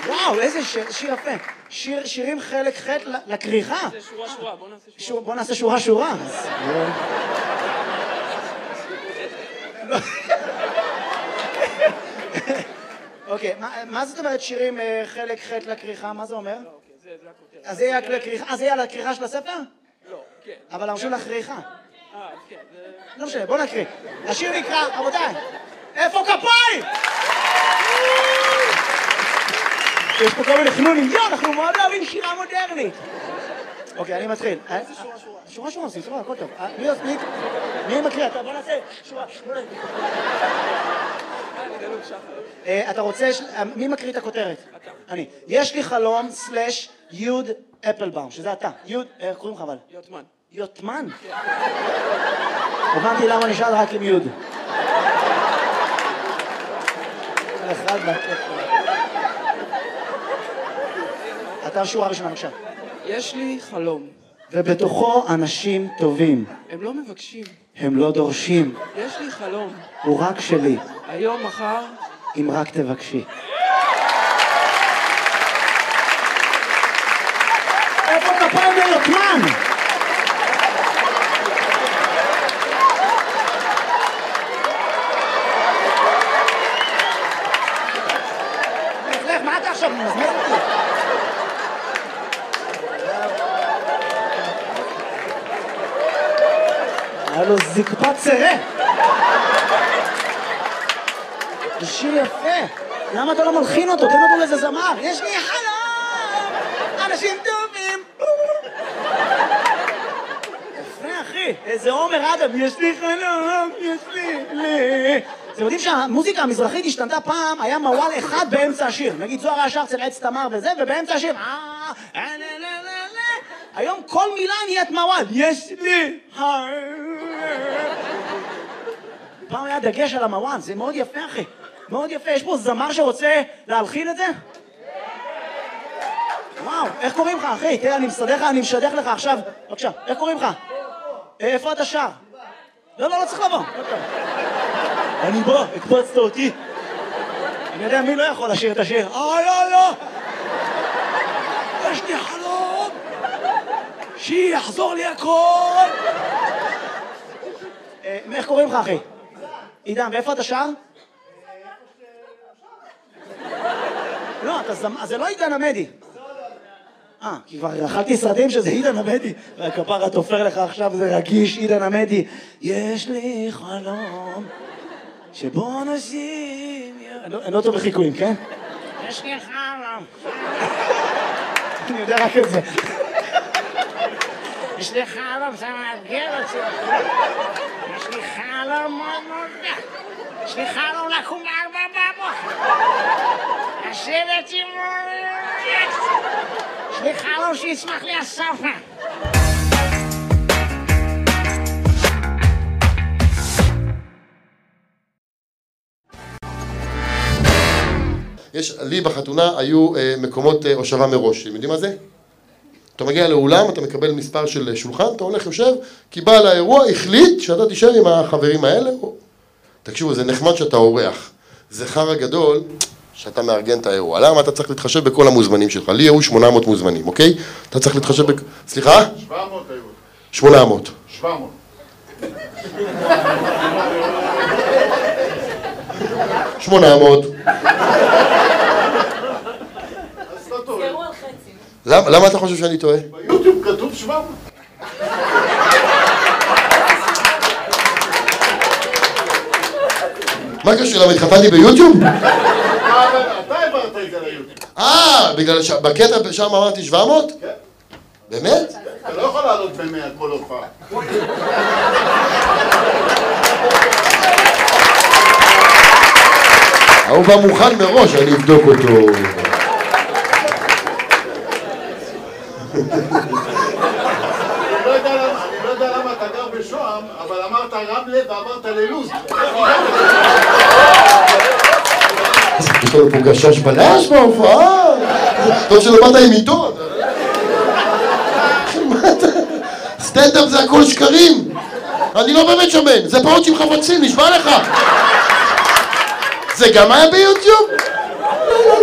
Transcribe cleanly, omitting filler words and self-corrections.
וואו, איזה שיר יפה. שירים חלק ח' לכריכה. זה שורה, בוא נעשה שורה. בוא נעשה שורה. אוקיי, מה זאת אומרת שירים חלק ח' לכריכה? מה זה אומר? זה הכותרת. אז זה יהיה על הכריכה של הספר? לא, כן. אבל הרשו לכריכה. כן, זה... לא משנה, בוא נקריא. השיר נקרא, רבותיי, איפה כפיים? יש פה כל מיני חנונים, אנחנו מאוד אוהבים שירה מודרנית. אוקיי, אני מתחיל. שורה עושים, סבבה, הכל טוב. מי מקריא? בוא נעשה שורה. אתה רוצה, מי מקריא את הכותרת? אני. יש לי חלום סלש יוד אפלבאום, שזה אתה. יוד, איך קוראים לך אבל? יוטמן. יוטמן? הבנתי למה נשאל רק עם יוד. אתה השורה הראשונה, בבקשה. יש לי חלום. ובתוכו אנשים טובים. הם לא מבקשים. הם לא דורשים. יש לי חלום. הוא רק שלי. היום, מחר. אם רק תבקשי. איפה כפיים ליוטמן? מה אתה עכשיו מזמז אותי? היה לו זקפת צירה. זה שיר יפה. למה אתה לא מלחין אותו? תן אותו לאיזה זמר. יש לי חלום, אנשים טובים. יפה אחי. איזה עומר אדם. יש לי חלום, יש לי. אתם יודעים שהמוזיקה המזרחית השתנתה פעם, היה מוואל אחד באמצע השיר. נגיד זוהר היה שר אצל עץ תמר וזה, ובאמצע השיר, היום כל מילה נהיית מוואל. יש לי פעם היה דגש על המוואל, זה מאוד יפה אחי. מאוד יפה. יש פה זמר שרוצה להלחין את זה? וואו, איך קוראים לך אחי? תראה, אני משדך לך עכשיו. בבקשה, איך קוראים לך? איפה אתה שר? לא צריך לבוא. אני בא, הקפצת אותי. אני יודע מי לא יכול לשיר את השיר. לא. יש לי חלום שיחזור לי הכל. איך קוראים לך אחי? עידן, ואיפה אתה שר? לא, זה לא עידן עמדי. כי כבר אכלתי סרטים שזה עידן עמדי. והכפרה תופר לך עכשיו, זה רגיש, עידן עמדי. יש לי חלום שבו נשים... אני לא טוב בחיקויים, כן? יש לי חלום. אני יודע רק את זה. יש לי חלום, זה מאתגר אותי. יש לי חלום מאוד מאוד. יש לי חלום לקום ב4 לשבת עם... יש לי חלום שיצמח לי הסופה. לי בחתונה היו מקומות הושבה מראש. אתם יודעים מה זה? אתה מגיע לאולם, אתה מקבל מספר של שולחן, אתה הולך יושב, כי בעל האירוע החליט שאתה תישאר עם החברים האלה. תקשיבו, זה נחמד שאתה אורח. זה חרא גדול שאתה מארגן את האירוע. למה? אתה צריך להתחשב בכל המוזמנים שלך. לי היו 800 מוזמנים, אוקיי? אתה צריך להתחשב סליחה? 700 היו. 800. 700. 800. למה אתה חושב שאני טועה? ביוטיוב כתוב 700. מה קשור? למה התחתנתי ביוטיוב? אתה העברת את זה ליוטיוב. בגלל שבקטע שם אמרתי 700? כן. באמת? אתה לא יכול לעלות ב100 כל הופעה. הוא בא מוכן מראש, אני אבדוק אותו. אני לא יודע למה אתה גר בשוהם, אבל אמרת רמלה ואמרת ללוז. יש לנו פה גשש בלש בהופעה. טוב שלא באת עם עיתון. סטנדאפ זה הכל שקרים. אני לא באמת שמן, זה פעות עם חפצים, נשמע לך. זה גם היה ביוטיוב?